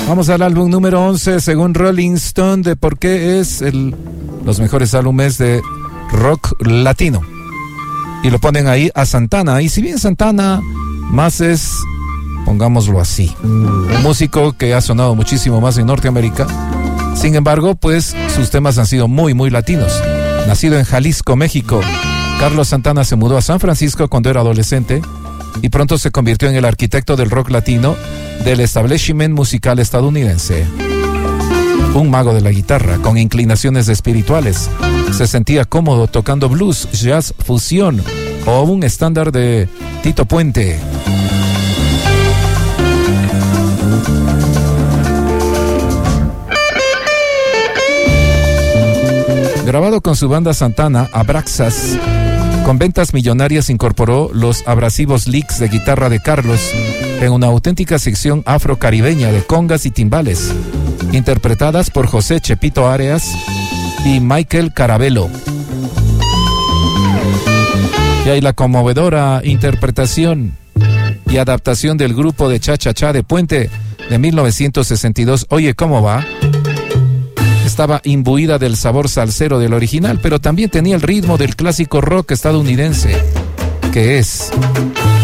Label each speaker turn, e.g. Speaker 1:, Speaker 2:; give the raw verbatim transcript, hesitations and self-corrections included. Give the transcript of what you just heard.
Speaker 1: Vamos al álbum número once, según Rolling Stone, de por qué es el, los mejores álbumes de rock latino. Y lo ponen ahí a Santana. Y si bien Santana más es, pongámoslo así, un músico que ha sonado muchísimo más en Norteamérica, sin embargo, pues sus temas han sido muy, muy latinos. Nacido en Jalisco, México, Carlos Santana se mudó a San Francisco cuando era adolescente y pronto se convirtió en el arquitecto del rock latino del establishment musical estadounidense. Un mago de la guitarra con inclinaciones espirituales, se sentía cómodo tocando blues, jazz, fusión o un estándar de Tito Puente. Grabado con su banda Santana, Abraxas, con ventas millonarias, incorporó los abrasivos licks de guitarra de Carlos en una auténtica sección afrocaribeña de congas y timbales, interpretadas por José Chepito Arias y Michael Carabello. Y hay la conmovedora interpretación y adaptación del grupo de cha-cha-cha de Puente de mil novecientos sesenta y dos, Oye, ¿cómo va? Estaba imbuida del sabor salsero del original, pero también tenía el ritmo del clásico rock estadounidense, que es